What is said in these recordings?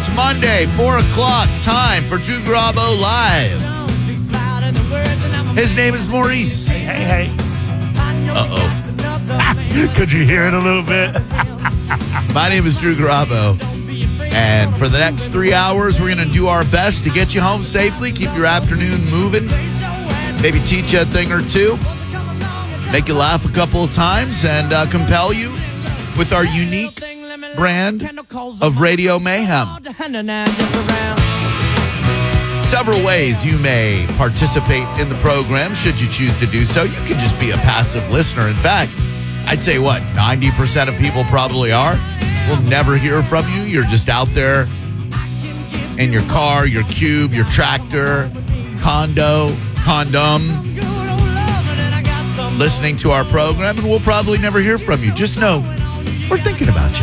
It's Monday, 4 o'clock, time for Drew Garabo Live. His name is Maurice. Hey. Uh-oh. Could you hear it a little bit? My name is Drew Garabo. And for the next 3 hours, we're going to do our best to get you home safely, keep your afternoon moving, maybe teach you a thing or two, make you laugh a couple of times, and compel you with our unique brand of radio mayhem. Several ways you may participate in the program should you choose to do so. You can just be a passive listener. In fact, I'd say 90% of people probably are. We'll never hear from you. You're just out there in your car, your cube, your tractor, condom, listening to our program, and we'll probably never hear from you. Just know we're thinking about you.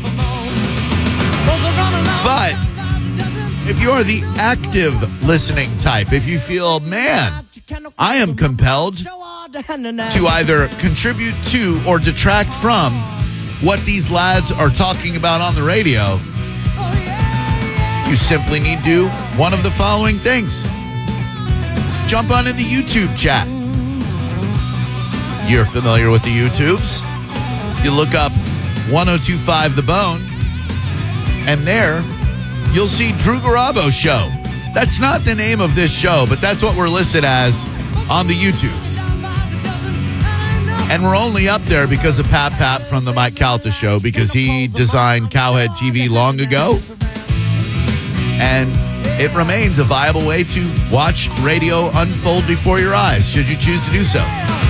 But if you are the active listening type, if you feel, man, I am compelled to either contribute to or detract from what these lads are talking about on the radio, you simply need to do one of the following things. Jump on in the YouTube chat. You're familiar with the YouTubes. You look up 1025 The Bone, and there you'll see Drew Garabo Show. That's not the name of this show, but that's what we're listed as on the YouTubes. And we're only up there because of Pat from the Mike Calta Show, because he designed Cowhead TV long ago. And it remains a viable way to watch radio unfold before your eyes, should you choose to do so.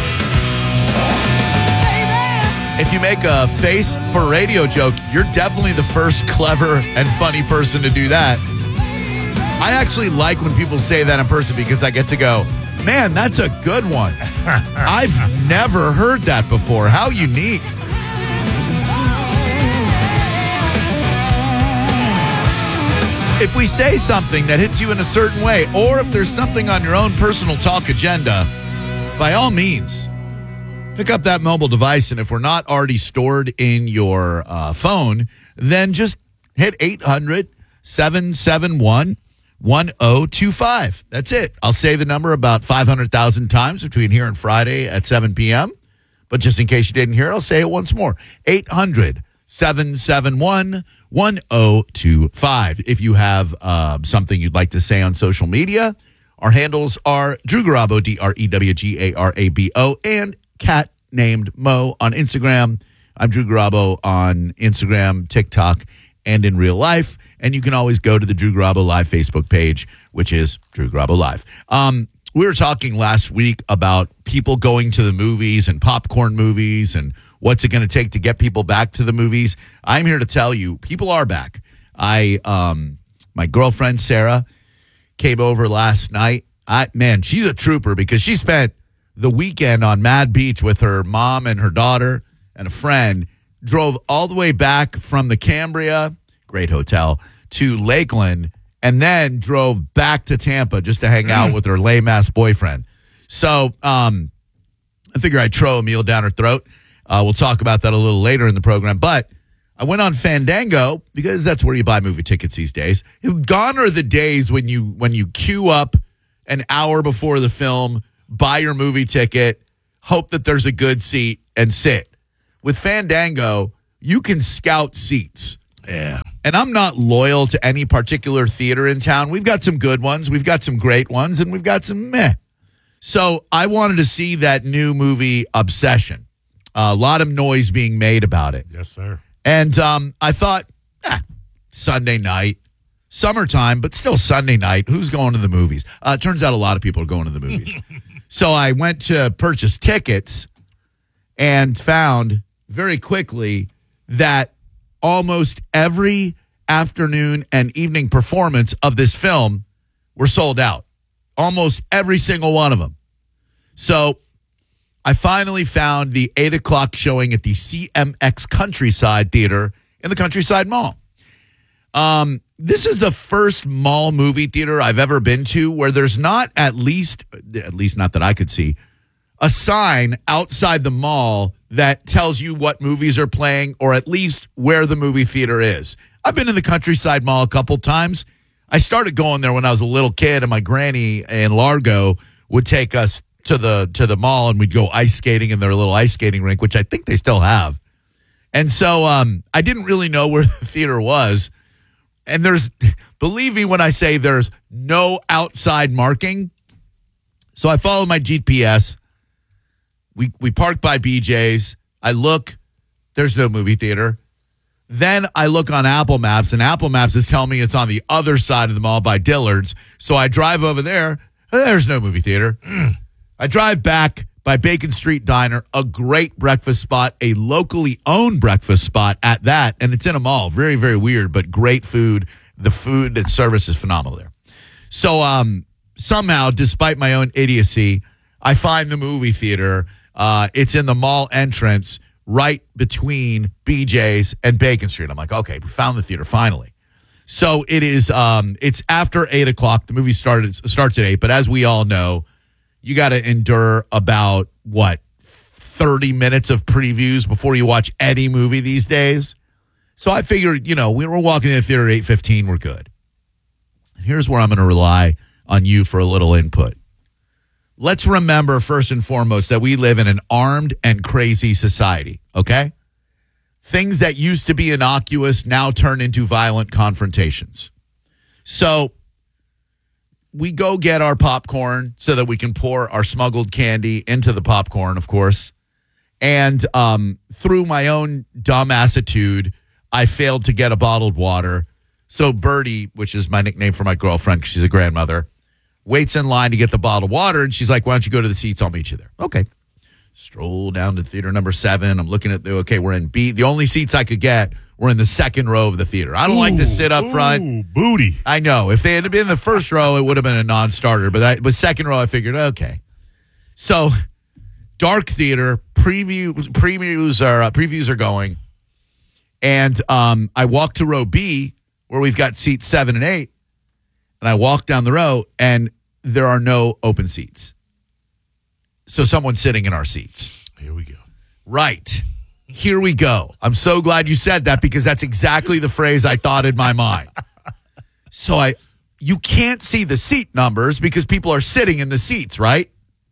If you make a face for radio joke, you're definitely the first clever and funny person to do that. I actually like when people say that in person because I get to go, man, that's a good one. I've never heard that before. How unique. If we say something that hits you in a certain way, or if there's something on your own personal talk agenda, by all means, pick up that mobile device, and if we're not already stored in your phone, then just hit 800-771-1025. That's it. I'll say the number about 500,000 times between here and Friday at 7 p.m. But just in case you didn't hear it, I'll say it once more. 800-771-1025. If you have something you'd like to say on social media, our handles are Drew Garabo, DREWGARABO, and Cat Named Mo on Instagram. I'm Drew Garabo on Instagram, TikTok, and in real life. And you can always go to the Drew Garabo Live Facebook page, which is Drew Garabo Live. We were talking last week about people going to the movies and popcorn movies and what's it going to take to get people back to the movies. I'm here to tell you, people are back. My girlfriend, Sarah, came over last night. Man, she's a trooper because she spent the weekend on Mad Beach with her mom and her daughter and a friend, drove all the way back from the Cambria, great hotel, to Lakeland, and then drove back to Tampa just to hang out with her lame-ass boyfriend. So I figure I'd throw a meal down her throat. We'll talk about that a little later in the program. But I went on Fandango because that's where you buy movie tickets these days. Gone are the days when you queue up an hour before the film, buy your movie ticket, hope that there's a good seat, and sit. With Fandango, you can scout seats. Yeah. And I'm not loyal to any particular theater in town. We've got some good ones, we've got some great ones, and we've got some meh. So I wanted to see that new movie, Obsession. A lot of noise being made about it. Yes, sir. And I thought, Sunday night, summertime, but still Sunday night. Who's going to the movies? Turns out a lot of people are going to the movies. So I went to purchase tickets and found very quickly that almost every afternoon and evening performance of this film were sold out. Almost every single one of them. So I finally found the 8 o'clock showing at the CMX Countryside Theater in the Countryside Mall. This is the first mall movie theater I've ever been to where there's not at least not that I could see, a sign outside the mall that tells you what movies are playing or at least where the movie theater is. I've been in the Countryside Mall a couple times. I started going there when I was a little kid, and my granny in Largo would take us to the mall, and we'd go ice skating in their little ice skating rink, which I think they still have. And so I didn't really know where the theater was. And believe me when I say there's no outside marking. So I follow my GPS. We park by BJ's. I look, there's no movie theater. Then I look on Apple Maps, and Apple Maps is telling me it's on the other side of the mall by Dillard's. So I drive over there. There's no movie theater. I drive back by Bacon Street Diner, a great breakfast spot, a locally owned breakfast spot at that, and it's in a mall. Very, very weird, but great food. The food and service is phenomenal there. So somehow, despite my own idiocy, I find the movie theater. It's in the mall entrance right between BJ's and Bacon Street. I'm like, okay, we found the theater finally. So it is. It's after 8 o'clock. The movie starts at 8, but as we all know, you got to endure about 30 minutes of previews before you watch any movie these days. So I figured, we were walking in the theater at 8:15. We're good. Here's where I'm going to rely on you for a little input. Let's remember, first and foremost, that we live in an armed and crazy society, okay? Things that used to be innocuous now turn into violent confrontations. So we go get our popcorn so that we can pour our smuggled candy into the popcorn, of course. And through my own dumbassitude, I failed to get a bottled water. So Birdie, which is my nickname for my girlfriend because she's a grandmother, waits in line to get the bottled water. And she's like, why don't you go to the seats? I'll meet you there. Okay. Stroll down to theater number 7. I'm looking at we're in B. The only seats I could get were in the second row of the theater. I don't like to sit up front. Booty. I know. If they had been in the first row, it would have been a non-starter. But second row, I figured, okay. So, dark theater, previews are going. And I walk to row B, where we've got seats 7 and 8. And I walk down the row, and there are no open seats. So someone's sitting in our seats. Here we go. Right. Here we go. I'm so glad you said that because that's exactly the phrase I thought in my mind. So you can't see the seat numbers because people are sitting in the seats, right?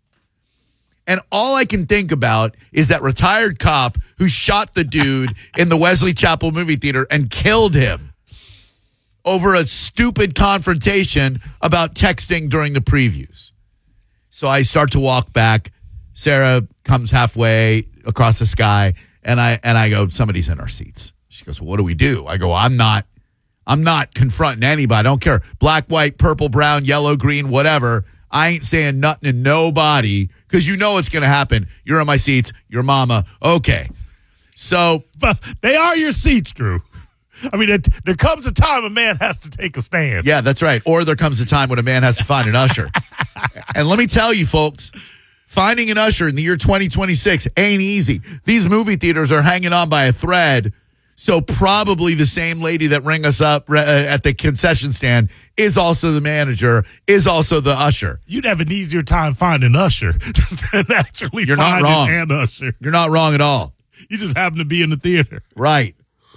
And all I can think about is that retired cop who shot the dude in the Wesley Chapel movie theater and killed him over a stupid confrontation about texting during the previews. So I start to walk back. Sarah comes halfway across the sky, and I go, somebody's in our seats. She goes, well, what do we do? I go, I'm not confronting anybody. I don't care. Black, white, purple, brown, yellow, green, whatever. I ain't saying nothing to nobody because you know what's going to happen. You're in my seats. Your mama. Okay. So. But they are your seats, Drew. I mean, there comes a time a man has to take a stand. Yeah, that's right. Or there comes a time when a man has to find an usher. And let me tell you, folks, finding an usher in the year 2026 ain't easy. These movie theaters are hanging on by a thread. So probably the same lady that rang us up at the concession stand is also the manager, is also the usher. You'd have an easier time finding an usher than actually finding an usher. You're not wrong at all. You just happen to be in the theater. Right.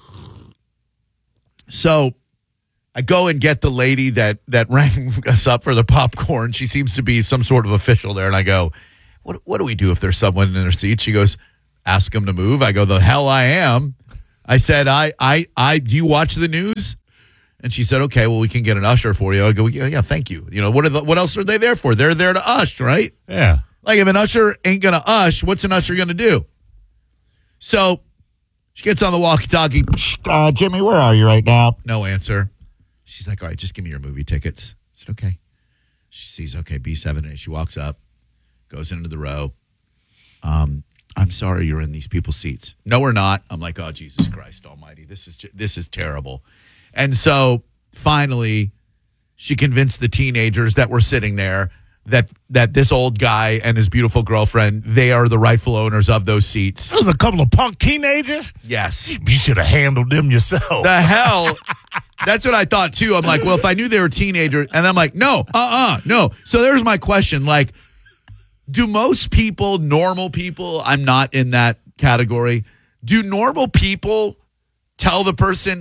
So I go and get the lady that rang us up for the popcorn. She seems to be some sort of official there. And I go, what do we do if there's someone in their seat? She goes, ask them to move. I go, the hell I am. I said, do you watch the news? And she said, okay, well, we can get an usher for you. I go, yeah, thank you. What else are they there for? They're there to ush, right? Yeah. Like if an usher ain't going to ush, what's an usher going to do? So she gets on the walkie-talkie. Jimmy, where are you right now? No answer. She's like, all right, just give me your movie tickets. I said, okay. She sees, okay, B7A. She walks up, goes into the row. I'm sorry you're in these people's seats. No, we're not. I'm like, oh, Jesus Christ almighty. This is terrible. And so finally, she convinced the teenagers that were sitting there that this old guy and his beautiful girlfriend, they are the rightful owners of those seats. There was a couple of punk teenagers? Yes. You should have handled them yourself. The hell? That's what I thought, too. I'm like, well, if I knew they were teenagers, and I'm like, no. So there's my question. Like, do most people, normal people, I'm not in that category, do normal people tell the person,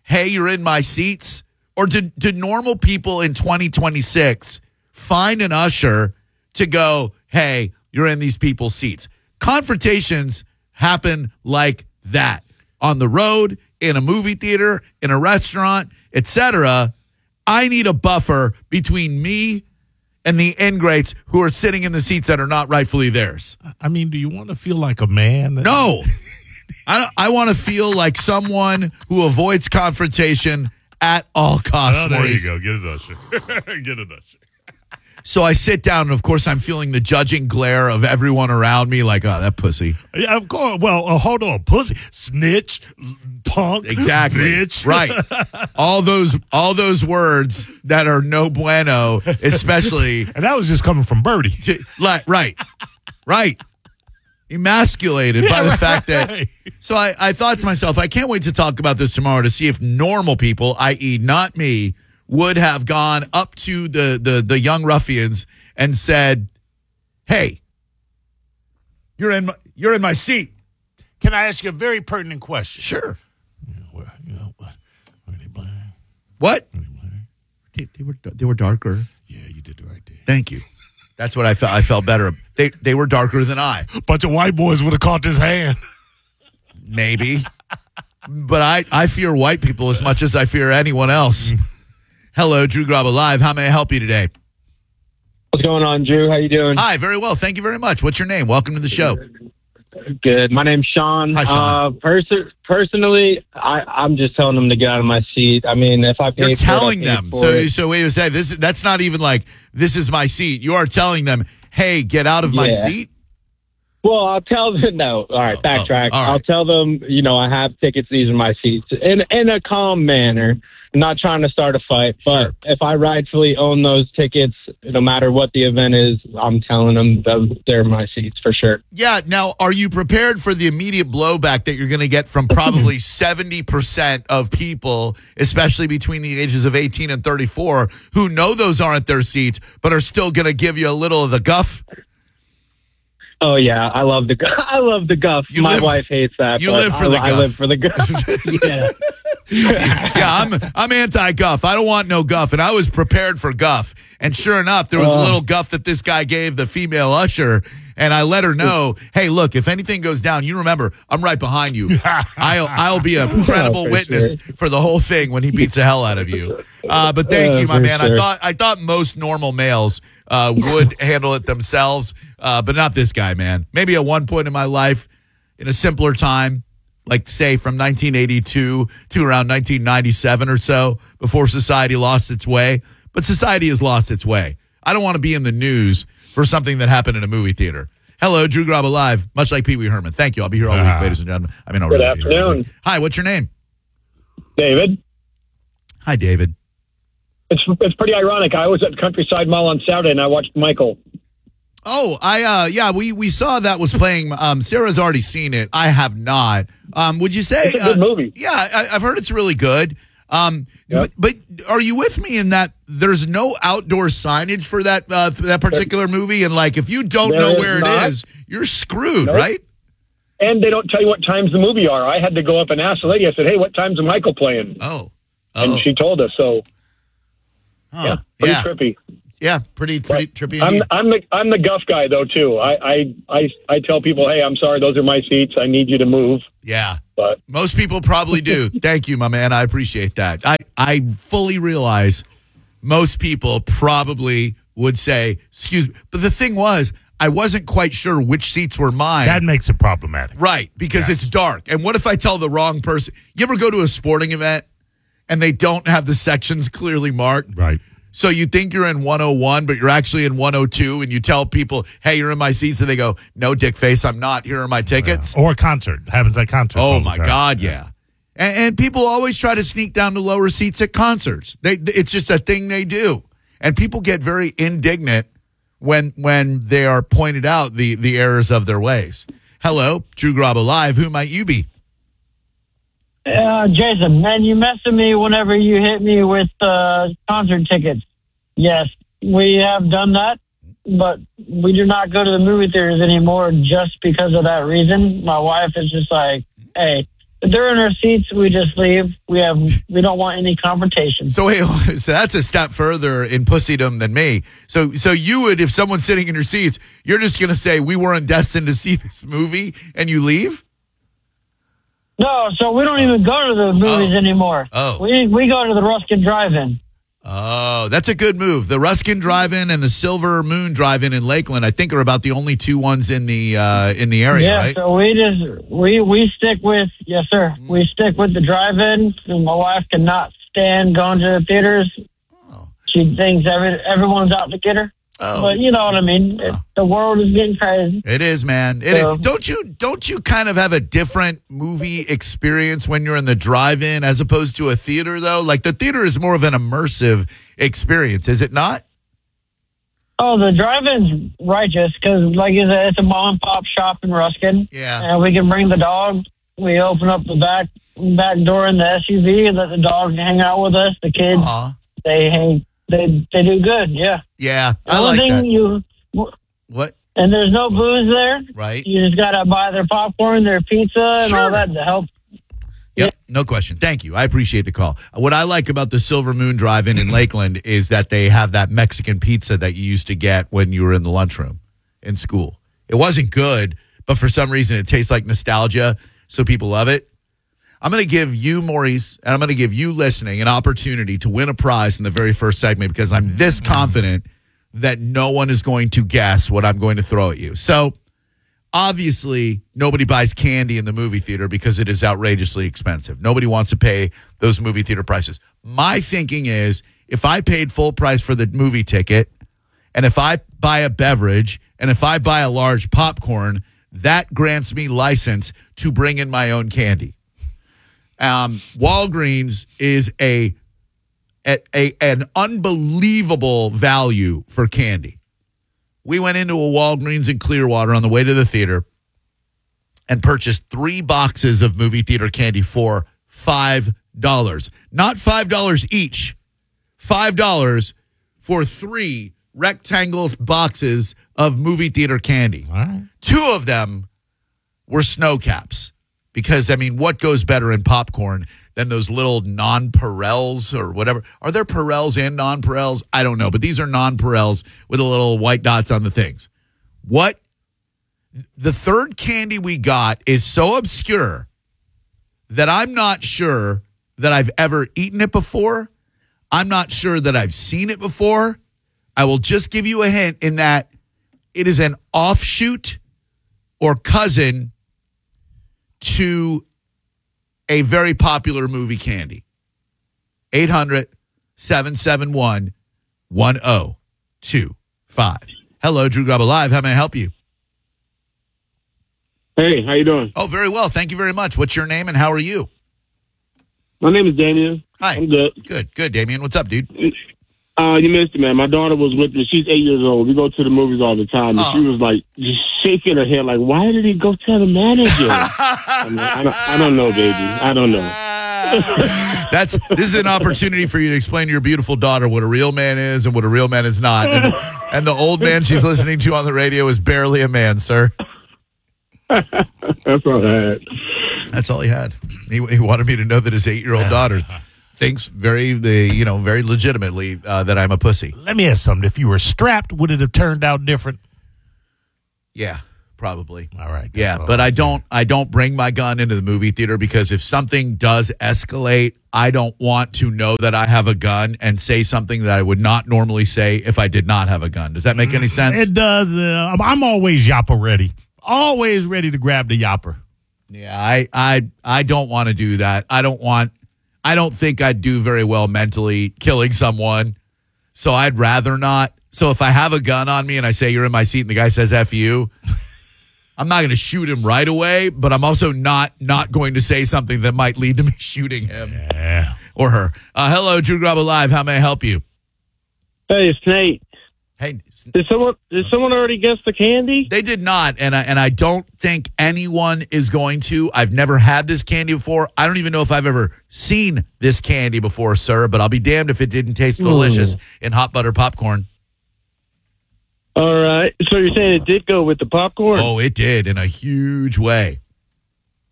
hey, you're in my seats? Or do normal people in 2026 find an usher to go, hey, you're in these people's seats? Confrontations happen like that on the road, in a movie theater, in a restaurant, etc. I need a buffer between me and the ingrates who are sitting in the seats that are not rightfully theirs. I mean, do you want to feel like a man? No. I want to feel like someone who avoids confrontation at all costs. Oh, there Maurice. you go. Get an usher. Get an usher. So I sit down, and of course, I'm feeling the judging glare of everyone around me, like, oh, that pussy. Yeah, of course. Well, hold on. Pussy, snitch, punk, Exactly. bitch. Right. All those words that are no bueno, especially. And that was just coming from Birdie. Right. Emasculated by the fact that. So I thought to myself, I can't wait to talk about this tomorrow to see if normal people, i.e., not me, would have gone up to the young ruffians and said, "Hey, you're in my seat." Can I ask you a very pertinent question? Sure. Were they black? What? Were they black? They were darker. Yeah, you did the right thing. Thank you. That's what I felt. I felt better. They were darker than I. Bunch of white boys would have caught his hand. Maybe. But I fear white people as much as I fear anyone else. Hello, Drew Grabo Live. How may I help you today? What's going on, Drew? How you doing? Hi, very well. Thank you very much. What's your name? Welcome to the show. Good. My name's Sean. Hi, Sean. Personally, I'm just telling them to get out of my seat. I mean, if I pay You're for it, I'll telling pay them. for it. So wait a second. That's not even like, this is my seat. You are telling them, hey, get out of my Yeah. seat? Well, I'll tell them. No. All right, backtrack. all right. I'll tell them, I have tickets. These are my seats. In a calm manner. I'm not trying to start a fight. But Sure. if I rightfully own those tickets, no matter what the event is, I'm telling them that they're my seats for sure. Yeah. Now, are you prepared for the immediate blowback that you're going to get from probably 70% of people, especially between the ages of 18 and 34, who know those aren't their seats, but are still going to give you a little of the guff? Oh yeah, I love the guff. My wife hates that. You but live for the I guff. live for the guff. Yeah. Yeah, I'm anti-guff. I don't want no guff, and I was prepared for guff. And sure enough, there was a little guff that this guy gave the female usher, and I let her know, hey, look, if anything goes down, you remember, I'm right behind you. I'll be a credible for witness for the whole thing when he beats the hell out of you. But thank you, my for man. sure. I thought most normal males would handle it themselves, but not this guy, man. Maybe at one point in my life, in a simpler time, like say from 1982 to around 1997 or so, before society lost its way. But society has lost its way. I don't want to be in the news for something that happened in a movie theater. Hello, Drew Grabo Live, much like Pee Wee Herman. Thank you. I'll be here all week, ladies and gentlemen. I mean, I'll Good really be here all afternoon. week. Hi, what's your name? David. Hi, David. It's pretty ironic. I was at Countryside Mall on Saturday and I watched Michael. Oh, we saw that was playing. Sarah's already seen it. I have not. Would you say It's a good movie. Yeah, I've heard it's really good. Yep. But are you with me in that there's no outdoor signage for that particular movie, and like if you don't There know is where not. it is, you're screwed, Nope. right? And they don't tell you what times the movie are. I had to go up and ask the lady. I said, hey, what time's Michael playing? Oh, And she told us. So, oh, pretty yeah, trippy. yeah, pretty trippy. I'm Indeed. the guff guy, though, too. I tell people, hey, I'm sorry, those are my seats. I need you to move. Yeah. But Most people probably do. Thank you, my man. I appreciate that. I fully realize most people probably would say, excuse me. But the thing was, I wasn't quite sure which seats were mine. That makes it problematic. Right, because Yes. it's dark. And what if I tell the wrong person? You ever go to a sporting event and they don't have the sections clearly marked? Right. So you think you're in 101, but you're actually in 102, and you tell people, hey, you're in my seats, and they go, no, dick face, I'm not. Here are my tickets. Or a concert. Happens at concerts. all Oh the my time. God, yeah. And people always try to sneak down to lower seats at concerts. It's just a thing they do, and people get very indignant when they are pointed out the errors of their ways. Hello, Drew Grabo Live. Who might you be? Jason, man, you messed with me whenever you hit me with concert tickets. Yes, we have done that, but we do not go to the movie theaters anymore just because of that reason. My wife is just like, hey, if they're in our seats, we just leave. We don't want any confrontation. So wait, so that's a step further in pussydom than me. So you would, if someone's sitting in your seats, you're just going to say, we weren't destined to see this movie, and you leave? No, so we don't even go to the movies anymore. Oh. We go to the Ruskin Drive-In. Oh, that's a good move. The Ruskin Drive-In and the Silver Moon Drive-In in Lakeland, I think, are about the only two ones in the area, Yeah, right? so we stick with, yes, sir. We stick with the drive-in. And my wife cannot stand going to the theaters. Oh. She thinks everyone's out to get her. Oh. But you know what I mean. The world is getting crazy. It is, man. Don't you kind of have a different movie experience when you're in the drive-in as opposed to a theater, though? Like, the theater is more of an immersive experience, is it not? Oh, the drive-in's righteous because, like you said, it's a mom-and-pop shop in Ruskin. Yeah. And we can bring the dog. We open up the back door in the SUV and let the dog hang out with us. The kids, they hang. They do good, yeah. Yeah, The I only like thing that. What? And there's no booze there. Right. You just got to buy their popcorn, their pizza, and Sure. all that to help. Yep, no question. Thank you. I appreciate the call. What I like about the Silver Moon Drive-In in Lakeland is that they have that Mexican pizza that you used to get when you were in the lunchroom in school. It wasn't good, but for some reason it tastes like nostalgia, so people love it. I'm going to give you, Maurice, and I'm going to give you listening an opportunity to win a prize in the very first segment because I'm this confident that no one is going to guess what I'm going to throw at you. So, obviously, nobody buys candy in the movie theater because it is outrageously expensive. Nobody wants to pay those movie theater prices. My thinking is if I paid full price for the movie ticket and if I buy a beverage and if I buy a large popcorn, that grants me license to bring in my own candy. Walgreens is an unbelievable value for candy. We went into a Walgreens in Clearwater on the way to the theater and purchased 3 boxes of movie theater candy for $5. Not $5 each. $5 for 3 rectangle boxes of movie theater candy. All right. 2 of them were snow caps. Because, I mean, what goes better in popcorn than those little nonpareils or whatever? Are there Perels and nonpareils? I don't know. But these are nonpareils with the little white dots on the things. What? The third candy we got is so obscure that I'm not sure that I've ever eaten it before. I'm not sure that I've seen it before. I will just give you a hint in that it is an offshoot or cousin to a very popular movie candy. 800-771-1025. Hello, Drew Garabo Live. How may I help you? Hey, how you doing? Oh, very well. Thank you very much. What's your name and how are you? My name is Damien. Hi. I'm good. Good, Damien. What's up, dude? You missed it, man. My daughter was with me. She's 8 years old. We go to the movies all the time. And she was like just shaking her head like, why did he go tell the manager? I don't know, baby. I don't know. This is an opportunity for you to explain to your beautiful daughter what a real man is and what a real man is not. And the old man she's listening to on the radio is barely a man, sir. That's all I had. That's all he had. He wanted me to know that his 8-year-old daughter thinks very legitimately that I'm a pussy. Let me ask something. If you were strapped, would it have turned out different? Yeah, probably. All right. Yeah, but I don't bring my gun into the movie theater because if something does escalate, I don't want to know that I have a gun and say something that I would not normally say if I did not have a gun. Does that make any sense? It does. I'm always yapper ready. Always ready to grab the yapper. Yeah, I don't want to do that. I don't think I'd do very well mentally killing someone, so I'd rather not. So if I have a gun on me and I say you're in my seat and the guy says F you, I'm not going to shoot him right away, but I'm also not going to say something that might lead to me shooting him or her. Hello, Drew Garabo Live. How may I help you? Hey, it's Nate. Hey, Did someone already guess the candy? they did not, and I don't think anyone is going to. I've never had this candy before. I don't even know if I've ever seen this candy before, sir, but I'll be damned if it didn't taste delicious in hot butter popcorn. All right. So you're saying it did go with the popcorn? Oh, it did in a huge way.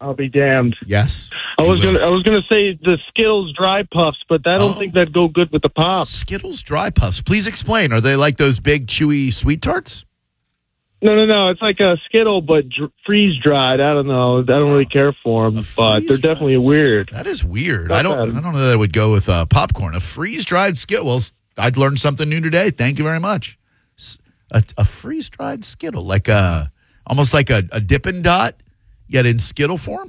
I'll be damned. Yes. I was you will. gonna say the Skittles Dry Puffs, but I don't think that'd go good with the pop. Skittles Dry Puffs. Please explain. Are they like those big, chewy sweet tarts? No. It's like a Skittle, but freeze dried. I don't know. I don't really care for them, but they're definitely weird. That is weird. I don't know that it would go with popcorn. A freeze dried Skittle. Well, I'd learned something new today. Thank you very much. A freeze dried Skittle, like almost like a Dippin' Dot, yet in Skittle form.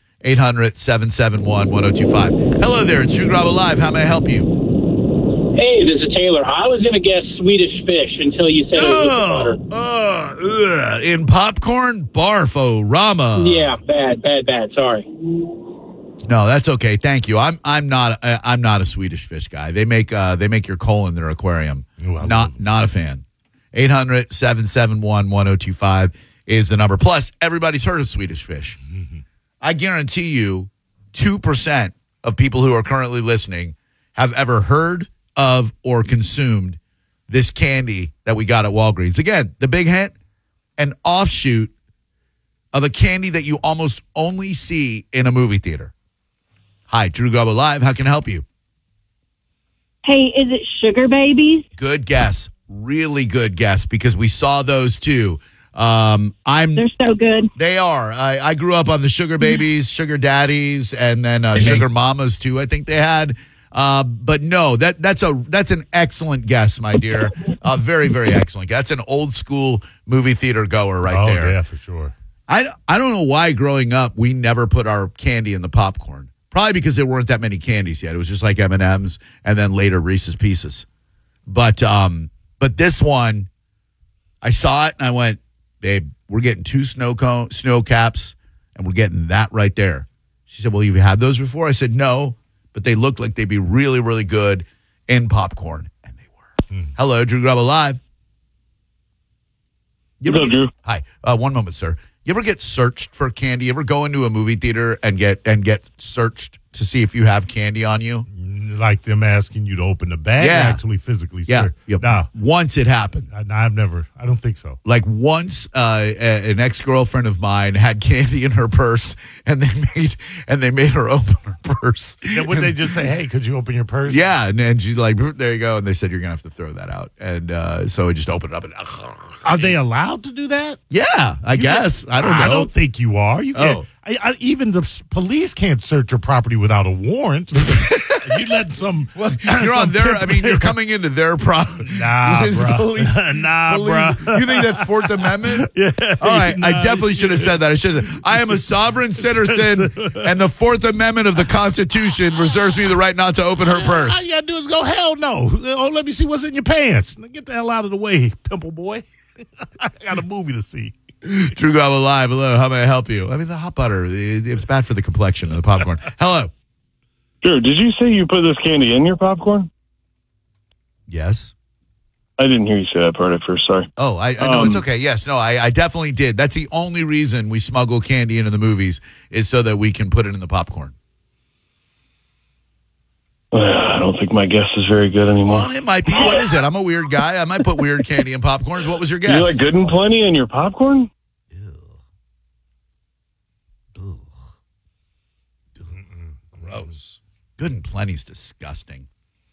800-771-1025. Hello there. It's Drew Garabo Live. How may I help you? Hey, this is Taylor. I was going to guess Swedish fish until you said it was butter. In popcorn? Barfo, Rama. Yeah, bad. Sorry. No, that's okay. Thank you. I'm not a Swedish fish guy. They make your coal in their aquarium. Ooh, Not a fan. 800-771-1025 is the number. Plus, everybody's heard of Swedish fish. Mm-hmm. I guarantee you 2% of people who are currently listening have ever heard of or consumed this candy that we got at Walgreens. Again, the big hint, an offshoot of a candy that you almost only see in a movie theater. Hi, Drew Garabo Live. How can I help you? Hey, is it Sugar Babies? Good guess. Really good guess, because we saw those too. They're so good. They are. I grew up on the Sugar Babies, Sugar Daddies, and then Sugar Mamas too. I think they had. But no, that's an excellent guess, my dear. Very, very excellent. That's an old school movie theater goer right there. Oh yeah, for sure. I don't know why growing up we never put our candy in the popcorn. Probably because there weren't that many candies yet. It was just like M&Ms and then later Reese's Pieces. But this one, I saw it and I went, babe, we're getting 2 snow caps and we're getting that right there. She said, well, you've had those before? I said, no, but they looked like they'd be really, really good in popcorn. And they were. Hello, Drew Garabo Live. Hello, Drew. Hi. One moment, sir. You ever get searched for candy? You ever go into a movie theater and get searched to see if you have candy on you? Like them asking you to open the bag, actually physically, sir. Yeah. No. Once it happened. I've never. I don't think so. Like once, an ex-girlfriend of mine had candy in her purse, and they made her open her purse. Yeah, wouldn't they just say, "Hey, could you open your purse?" Yeah, and she's like, "There you go," and they said, "You're gonna have to throw that out," and so I just opened it up and. Are they allowed to do that? Yeah, I guess. I don't know. I don't think you are. You can't. Even the police can't search your property without a warrant. You let some. Well, you're on their. I mean, you're coming into their property. Nah, bro. Bro. You think that's Fourth Amendment? Yeah. All right. I definitely should have said that. I should have. I am a sovereign citizen, and the Fourth Amendment of the Constitution reserves me the right not to open her purse. All you gotta do is go, hell no. Oh, let me see what's in your pants. Get the hell out of the way, pimple boy. I got a movie to see. Drew Garabo Live. Hello. How may I help you? I mean, the hot butter. It's bad for the complexion of the popcorn. Hello. Drew, did you say you put this candy in your popcorn? Yes. I didn't hear you say that part at first. Sorry. Oh, I know. It's okay. Yes. No, I definitely did. That's the only reason we smuggle candy into the movies is so that we can put it in the popcorn. I don't think my guess is very good anymore. Well, it might be. What is it? I'm a weird guy. I might put weird candy in popcorns. What was your guess? You like Good and Plenty in your popcorn? Gross. Good and Plenty's disgusting.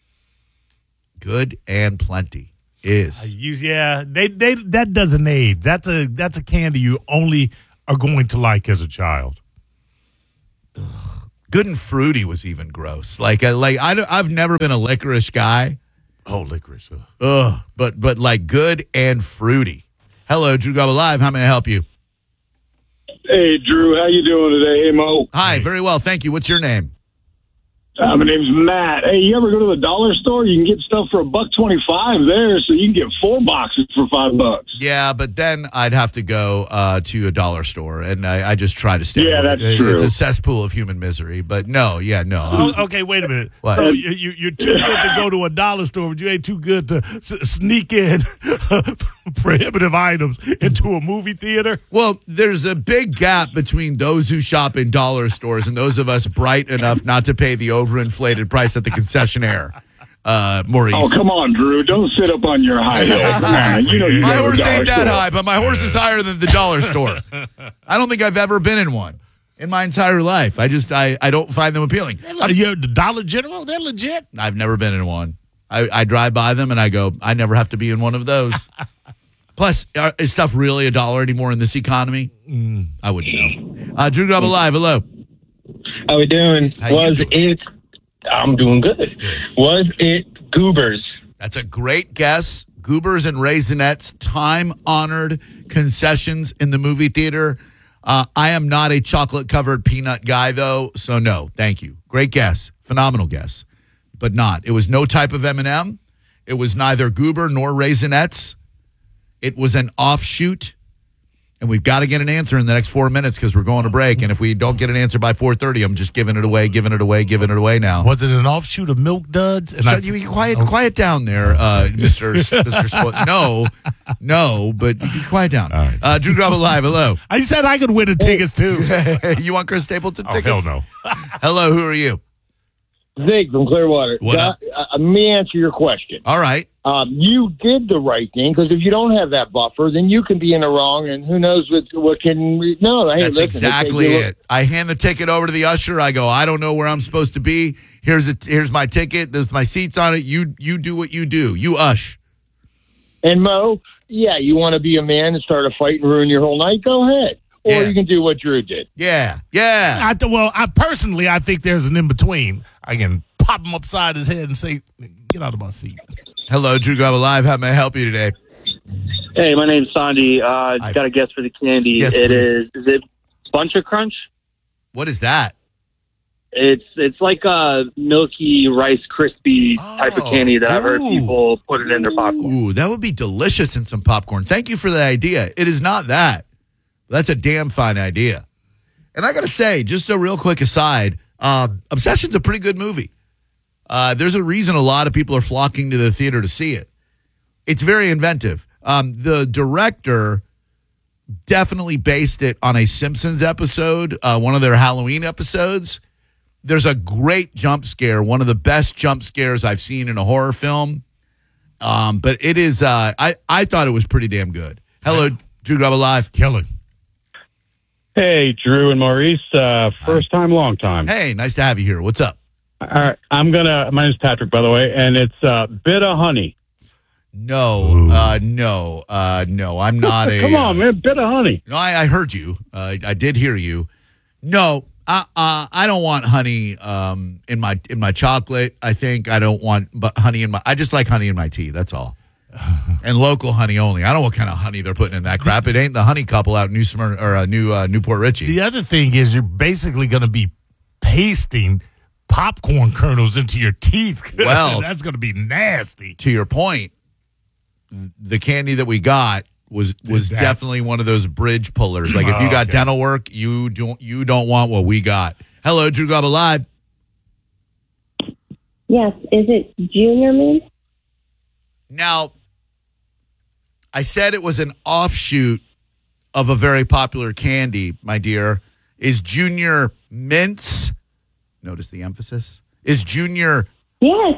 Good and Plenty is. That doesn't age. That's a candy you only are going to like as a child. Ugh. Good and Fruity was even gross. I've never been a licorice guy. Oh, licorice. Ugh. But like Good and Fruity. Hello, Drew Garabo Live. How may I help you? Hey, Drew. How you doing today? Hey, Mo. Hi. Very well. Thank you. What's your name? My name's Matt. Hey, you ever go to the dollar store? You can get stuff for $1.25 there, so you can get 4 boxes for $5. Yeah, but then I'd have to go to a dollar store, and I just try to stay. Yeah, that's true. It's a cesspool of human misery. But no. Oh, okay, wait a minute. What? So you're too good to go to a dollar store, but you ain't too good to sneak in prohibitive items into a movie theater? Well, there's a big gap between those who shop in dollar stores and those of us bright enough not to pay the overinflated price at the concessionaire. Maurice. Oh, come on, Drew. Don't sit up on your high hill. Come on. You know my horse ain't that high, but my horse is higher than the dollar store. I don't think I've ever been in one. in my entire life. I don't find them appealing. The Dollar General, they're legit. I've never been in one. I drive by them and I go, I never have to be in one of those. Plus, is stuff really $1 anymore in this economy? I wouldn't know. Drew Garabo Live, hello. How we doing? I'm doing good. Was it Goobers? That's a great guess. Goobers and Raisinets, time-honored concessions in the movie theater. I am not a chocolate-covered peanut guy, though, so no, thank you. Great guess. Phenomenal guess. But not. It was no type of M&M. It was neither Goober nor Raisinets. It was an offshoot. And we've got to get an answer in the next 4 minutes because we're going to break. And if we don't get an answer by 4:30, I'm just giving it away now. Was it an offshoot of Milk Duds? You quiet down there, Mr. Sport. No, but you can quiet down. All right. Drew Garabo Live, hello. I said I could win the tickets, too. You want Chris Stapleton tickets? Hell no. Hello, who are you? Zig from Clearwater. What up? Let me answer your question. All right. You did the right thing because if you don't have that buffer, then you can be in the wrong, and who knows what can. No, hey, that's listen, exactly it. I hand the ticket over to the usher. I go, I don't know where I'm supposed to be. Here's my ticket. There's my seats on it. You do what you do. You ush. And Mo, yeah, you want to be a man and start a fight and ruin your whole night? Go ahead. Or you can do what Drew did. Yeah. I personally think there's an in-between. I can pop him upside his head and say, get out of my seat. Hello, Drew Garabo Live. How may I help you today? Hey, my name's Sandy. Got a guess for the candy. Yes, is it Bunch of Crunch? What is that? It's like a milky Rice Krispie type of candy that I've heard people put it in their popcorn. Ooh, that would be delicious in some popcorn. Thank you for the idea. It is not that. That's a damn fine idea. And I got to say, just a real quick aside, Obsession's a pretty good movie. There's a reason a lot of people are flocking to the theater to see it. It's very inventive. The director definitely based it on a Simpsons episode, one of their Halloween episodes. There's a great jump scare, one of the best jump scares I've seen in a horror film. But it is, I thought it was pretty damn good. Hello, Drew Garabo Live. Killing. Hey, Drew and Maurice. First time, long time. Hey, nice to have you here. What's up? All right, my name's Patrick, by the way, and it's Bit of Honey. No, I'm not a... Come on, man, Bit of Honey. No, I heard you. I did hear you. No, I don't want honey in my chocolate. I think I don't want honey in my... I just like honey in my tea, that's all. And local honey only. I don't know what kind of honey they're putting in that crap. It ain't the honey couple out in Newport Richey. The other thing is you're basically going to be pasting popcorn kernels into your teeth. Well, that's going to be nasty. To your point, the candy that we got was definitely one of those bridge pullers. Like if you got dental work, you don't want what we got. Hello, Drew Garabo Live. Yes, is it Junior Mint? Now, I said it was an offshoot of a very popular candy, my dear. Is Junior Mints? Notice the emphasis. Is Junior? Yes.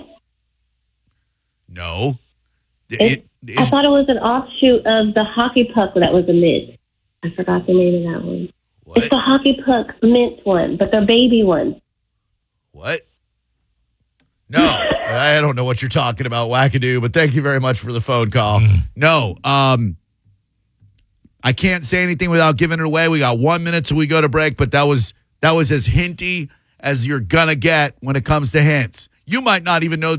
No. I thought it was an offshoot of the Hockey Puck that was a mint. I forgot the name of that one. What? It's the Hockey Puck mint one, but the baby one. What? No, I don't know what you're talking about, wackadoo, but thank you very much for the phone call. No, I can't say anything without giving it away. We got 1 minute till we go to break, but that was as hinty as you're gonna get when it comes to hints. You might not even know